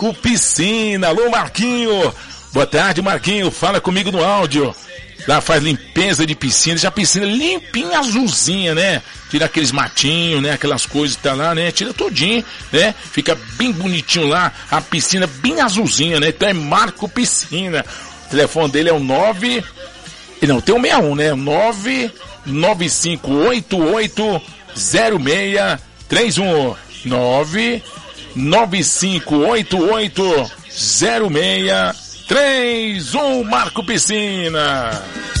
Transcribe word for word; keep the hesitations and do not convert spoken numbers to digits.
Marco Piscina. Alô, Marquinho. Boa tarde, Marquinho. Fala comigo no áudio. Lá faz limpeza de piscina. Já a piscina limpinha, azulzinha, né? Tira aqueles matinhos, né? Aquelas coisas que tá lá, né? Tira todinho, né? Fica bem bonitinho lá. A piscina bem azulzinha, né? Então é Marco Piscina. O telefone dele é o nove... Não, tem o sessenta e um, né? nove nove cinco oito oito zero seis três um. nove nove cinco oito oito zero seis três um. Marco Piscina.